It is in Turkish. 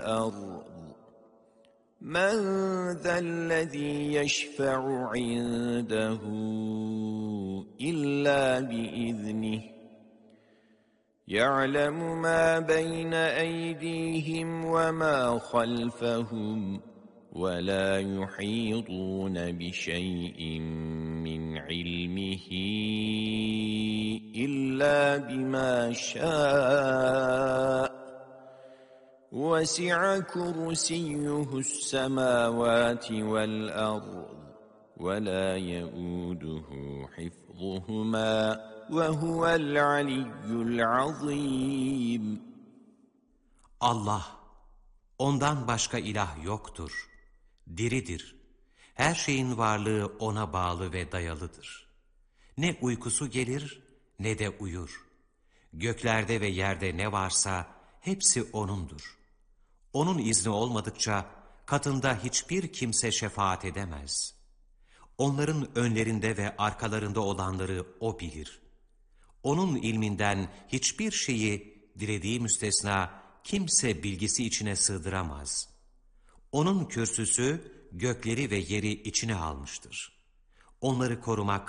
وَالْأَرْضِ مَنْ ذَا الَّذِي يَشْفَعُ عِنْدَهُ إِلَّا بِإِذْنِهِ يَعْلَمُ مَا بَيْنَ أَيْدِيهِمْ وَمَا خَلْفَهُمْ وَلَا يُحِيطُونَ بِشَيْءٍ مِّنْ عِلْمِهِ إِلَّا بِمَا شَاءَ وَسِعَ كُرْسِيُّهُ السَّمَاوَاتِ وَالْأَرْضَ وَلَا يَئُودُهُ حِفْظُهُمَا وَهُوَ الْعَلِيُّ الْعَظِيمُ. Allah, ondan başka ilah yoktur. Diridir. Her şeyin varlığı ona bağlı ve dayalıdır. Ne uykusu gelir ne de uyur. Göklerde ve yerde ne varsa hepsi O'nundur. O'nun izni olmadıkça katında hiçbir kimse şefaat edemez. Onların önlerinde ve arkalarında olanları O bilir. O'nun ilminden hiçbir şeyi dilediği müstesna kimse bilgisi içine sığdıramaz. O'nun kürsüsü gökleri ve yeri içine almıştır. Onları korumak